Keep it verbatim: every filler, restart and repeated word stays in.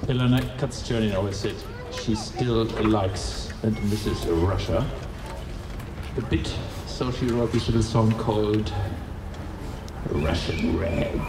Ilona Katsternin always said she still likes and misses Russia a bit, so she wrote this little song called Russian Rag.